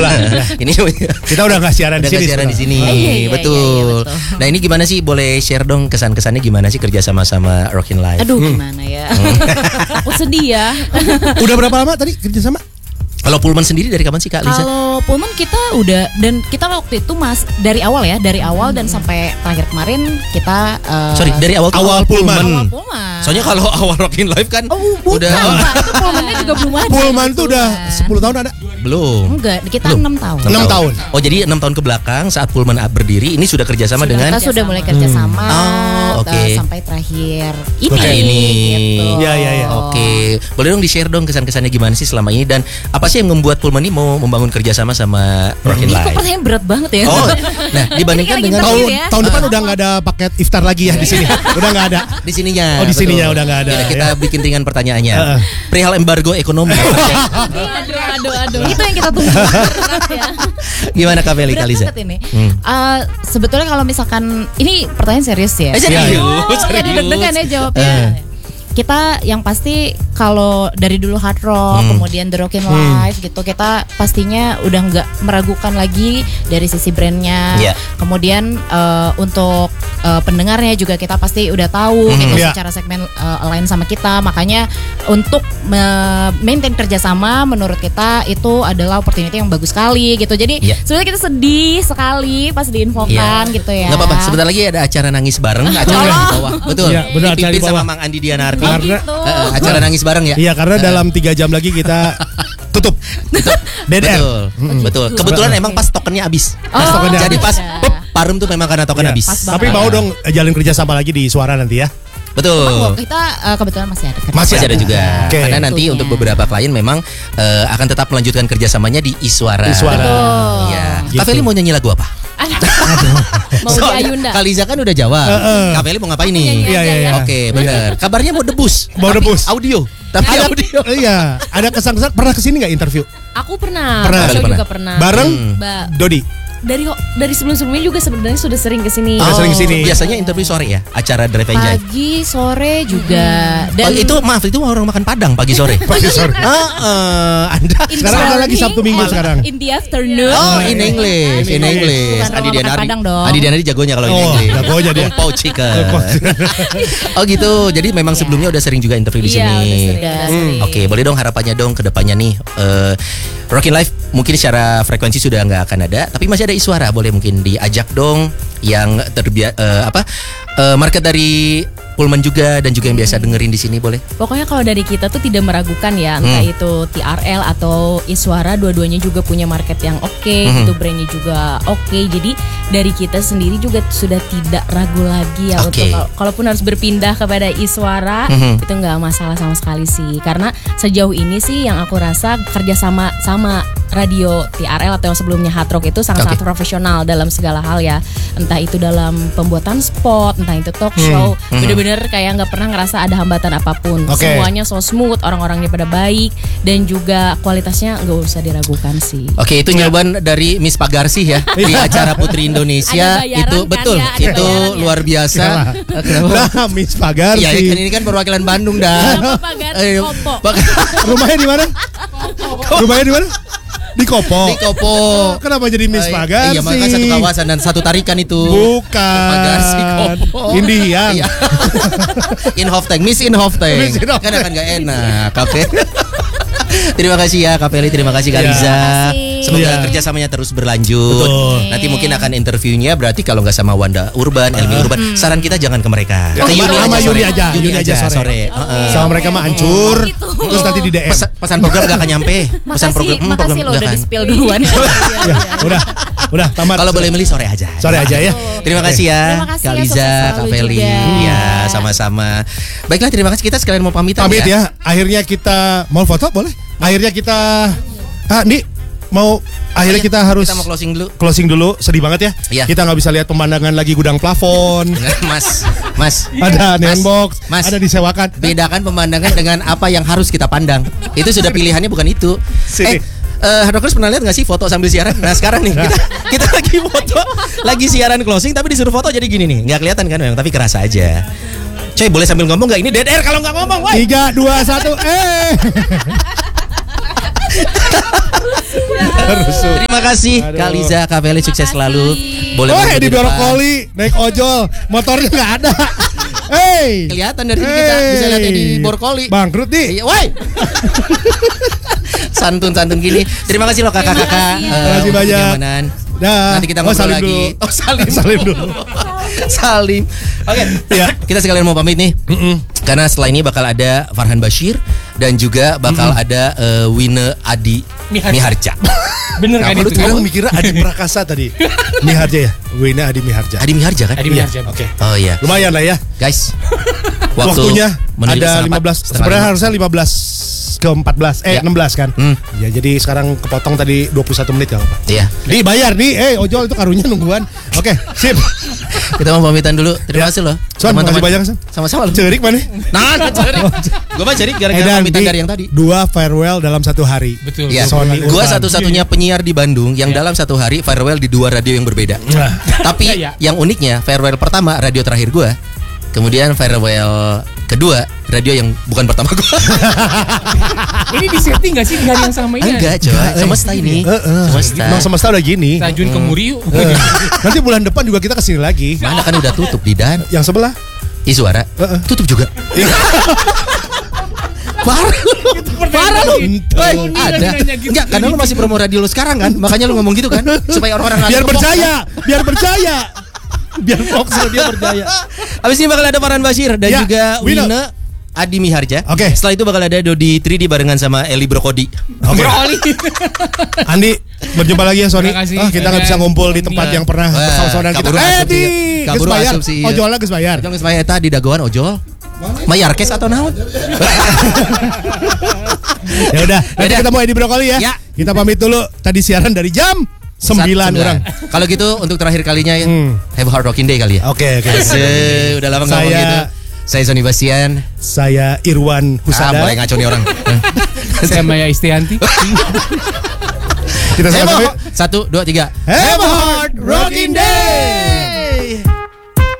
lah. Ini Kita udah nggak siaran di udah sini. nggak siaran di sini. Iya, Betul. betul. Nah, ini gimana sih? Boleh share dong kesan-kesannya gimana sih kerja sama Rockin Live? Aduh gimana ya. Aku sedih ya. Udah berapa lama tadi kerjasama? Kalau Pullman sendiri dari kapan sih Kak Liza? Kalau Pullman kita udah, dan kita waktu itu dari awal dan sampai terakhir kemarin kita Sorry, dari awal Awal Pullman. awal Pullman. Soalnya kalau awal Rockin Live kan Bukan, udah Pak. Itu Pullman-nya juga belum ada. Pullman tuh udah 10 tahun ada? belum. Enggak, kita Belum. 6 tahun. 6 tahun. Oh, jadi 6 tahun ke belakang saat Pullman berdiri ini sudah kerjasama dengan Kita sudah mulai kerjasama Oh, oke. sampai terakhir ini. Oke, ini. Gitu. Ya. Oke, boleh dong di-share dong kesan-kesannya gimana sih selama ini dan apa sih yang membuat Pullman ini mau membangun kerjasama sama Rockin Kok Live? pertanyaan berat banget ya? Oh, nah dibandingkan Ini dengan lagi Tahun interview ya? tahun depan udah nggak ada paket iftar lagi ya di sini. Udah nggak ada. di sininya. Oh, di betul. sininya udah nggak ada, Kita ya. bikin ringan pertanyaannya. Perihal embargo ekonomi. Aduh. Itu yang kita tunggu. Berat ya. Gimana Kak Feli, Kak Berat Liza? banget ini. Sebetulnya kalau misalkan ini pertanyaan serius ya. Serius. Jadi deg-degan ya jawabnya. Kita yang pasti kalau dari dulu Hard Rock, kemudian The Rockin Live gitu, kita pastinya udah nggak meragukan lagi dari sisi brandnya. Iya. Kemudian untuk pendengarnya juga kita pasti udah tahu gitu Iya. secara segmen align sama kita. Makanya untuk maintain kerjasama menurut kita itu adalah opportunity yang bagus sekali gitu. Jadi Iya. sebenarnya kita sedih sekali pas diinfokan gitu ya. Nggak apa-apa, sebentar lagi ada acara nangis bareng, acara di bawah. Betul. Iya, benar, acara di Dipimpin sama bawah. Mang Andi Dianardi. Karena Acara nangis bareng ya. Iya, karena dalam 3 jam lagi kita tutup. DDR. Betul. Kebetulan emang pas tokennya habis. Pas tokennya Jadi habis. pas Parum tuh memang karena token Iya. habis. Pas banget. Tapi mau dong jalin kerjasama lagi di Suara nanti ya. Betul. Kita kebetulan masih ada. Masih Masih ada juga. Oke. Karena nanti Tentunya. untuk beberapa klien memang akan tetap melanjutkan kerjasamanya di Iswara. Iswara. Betul. Iya. Gitu. Kak Feli mau nyanyi lagu apa? Mau di Ayunda. Kak Liza kan udah jawab. Kak Feli mau ngapain nih? Iya. Oke, benar. Kabarnya mau debus. Mau Tapi debus. Audio. Tapi Ada audio. Iya, ada kesan-kesan pernah kesini nggak interview? Aku pernah. Pernah. Show Pernah. juga pernah. Bareng Mbak. Dodi. Dari sebelum-sebelumnya juga sebenarnya sudah sering kesini. Udah sering kesini. Biasanya interview sore ya, acara Drive and Jive. Pagi, sore juga. Oh, itu maaf, itu orang makan Padang pagi sore. Pagi sore. Anda In Sekarang ada lagi morning Sabtu Minggu or sekarang. In the afternoon. Oh, in English, in English. Bukan Andi rumah makan Dianardi. Padang dong. Andi Dianardi jagonya kalau in Oh, English. jagonya dia. Kumpau chicken. Oh gitu. Jadi memang sebelumnya udah sering juga interview di Iya, sini. udah sering. Oke, boleh dong harapannya dong ke depannya nih. Rockin Live mungkin secara frekuensi sudah nggak akan ada, tapi masih ada Iswara. Boleh mungkin diajak dong yang market dari Pullman juga dan juga yang biasa dengerin di sini boleh. Pokoknya kalau dari kita tuh tidak meragukan ya, entah itu TRL atau Iswara, dua-duanya juga punya market yang oke, gitu, brandnya juga oke. Jadi dari kita sendiri juga sudah tidak ragu lagi ya Oke. untuk kalaupun harus berpindah kepada Iswara, itu nggak masalah sama sekali sih. Karena sejauh ini sih yang aku rasa kerjasama sama radio TRL atau yang sebelumnya Hard Rock itu sangat-sangat profesional dalam segala hal ya. Entah itu dalam pembuatan spot, entah itu talk show, bener-bener kayak nggak pernah ngerasa ada hambatan apapun. Oke. Semuanya so smooth, orang-orangnya pada baik dan juga kualitasnya nggak usah diragukan sih. Oke, itu jawaban dari Miss Pagarsi ya di acara Putri Indonesia. Ada bayaran Itu kan betul, ya, ada itu bayaran ya. luar biasa. Kenapa? Nah, Miss Pagarsi. Iya, kan ini kan perwakilan Bandung dah. Kenapa Pagarsi Kopo? Rumahnya di mana? Rumahnya di mana? Di Kopo. Di Kopo. Kenapa jadi Miss Pagarsi? Iya, maka satu kawasan dan satu tarikan itu. Bukan. Pagarsi Kopo. Indian. Iya. Inhofteng, Miss Inhofteng. Miss Inhofteng. Kan akan gak enak, Oke. Terima kasih ya Kak Feli, terima kasih Kak Iya. Liza. Terima kasih. Semoga Iya. kerjasamanya terus berlanjut. Betul. Nanti mungkin akan interviewnya berarti kalau nggak sama Wanda Urban, Elmi Urban, saran kita jangan ke mereka. Ya, Ke sama Yuni aja, Yuni Yuni aja aja sore. Heeh. Sama mereka mah hancur. gitu. Terus nanti di DM. Pesan program gak akan nyampe. Pesan program, Makasih lo nggak udah kan. di-spill duluan. Ya, udah tamat. Kalau boleh milih sore aja. Sore aja ya. Terima kasih ya, Terima kasih Kak ya, Liza, sukses Kak selalu Feli. juga. Ya, sama-sama. Baiklah, terima kasih, kita sekalian mau pamitan Pamit ya. Akhirnya kita mau foto boleh? Akhirnya kita Nih mau akhirnya kita harus Kita mau closing closing dulu. dulu. Sedih banget ya. Iya. Kita nggak bisa lihat pemandangan lagi gudang plafon. Mas. Ada neon box, Mas. ada disewakan. Bedakan pemandangan dengan apa yang harus kita pandang. Itu sudah pilihannya bukan itu. Sini. Hard Rockers pernah lihat nggak sih foto sambil siaran? Nah sekarang nih kita lagi foto, lagi siaran closing tapi disuruh foto jadi gini nih, nggak kelihatan kan memang tapi kerasa aja. Coy boleh sambil ngomong nggak? Ini dead air kalau nggak ngomong, woi. 3, 2, 1, Rusuh. Terima kasih Aduh. Kak Liza, Kak Feli, sukses selalu. Boleh Oh, maju di depan. brokoli naik ojol, motornya nggak ada. Hey, Kelihatan dari sini kita bisa lihatnya di Borkoli. Bangkrut nih. Iya, woi. Santun-santun gini. Terima kasih loh kakak-kakak. Terima kasih untuk banyak. kenyamanan. Dah. Nanti kita Oh, ngobrol salim lagi. dulu. Oh, salim. Salim dulu. Salim. Oke. Ya. Kita sekalian mau pamit nih. Karena setelah ini bakal ada Farhan Bashir dan juga bakal ada Wine Adi Miharja. Bener kan Lu itu? sekarang mikirnya Adi Prakasa tadi. Miharja ya? Wina Adi Miharja. Adi Miharja kan? Adi Miharja. Oke. Oh iya. Lumayan lah ya. Guys. Waktunya menuju ada setengah 15. setengah Sebenarnya lima. harusnya 15 ke 14 Ya. 16 kan. Ya jadi sekarang kepotong tadi 21 menit ya apa. Iya. Nih bayar nih, ojol itu karunya nungguan. Oke, sip. Kita mau pamitan dulu. Terima kasih loh. Son, makasih banyak, Son. Sama-sama loh. Cerik mana? Nah, cerik. Gue mah cerik gara-gara pamitan dari yang tadi. 2 farewell dalam satu hari. Betul. Ya, Sony gua Urban. satu-satunya penyiar di Bandung yang dalam satu hari farewell di 2 radio yang berbeda. Tapi Iya. yang uniknya farewell pertama radio terakhir gua, kemudian farewell kedua radio yang bukan pertama gua. Ini disetting gak sih di hari yang sama ini? Enggak, coy. Semesta ini. Semesta. Emang semesta udah gini. Kita ajuin ke Muri yuk. Nanti bulan depan juga kita kesini lagi. Mana kan udah tutup di Dan. Yang sebelah. Isuara. Tutup juga. Parah lu. Parah lu. Woi, ada. Enggak, karena lu masih promo radio lu sekarang kan. Makanya lu ngomong gitu kan supaya orang-orang Biar nggak percaya, biar percaya. Biar Fox dia percaya. Habis ini bakal ada Farhan Bashir dan Ya, juga Wina. Wina Adi Miharja. Oke. Setelah itu bakal ada Dodi 3D barengan sama Eli Brokodi. Oke. Brokoli. Andi, berjumpa lagi ya Sony. Terima kasih. Kita nggak bisa ngumpul di tempat yang pernah Wah, bersama-sama kita. kabur asup Di sih ya. Kabur geus bayar. asup sih ya. Ojolnya geus bayar. Jangan supaya eta di dagoan ojol. Mayar kes atau naon? Ya udah, nanti Yaudah. ketemu Edi Brokoli ya. Ya. Kita pamit dulu. Tadi siaran dari jam 9 orang. Kalau gitu untuk terakhir kalinya ya, have a hard rocking day kali ya. Oke. Udah lama nggak ngomong Saya- gitu. Saya Sony Bastian. Saya Irwan Husada. Mulai ngaco nih orang. Saya Maya Istianti. Kita sama-sama. 1, 2, 3. Have a hard rocking day.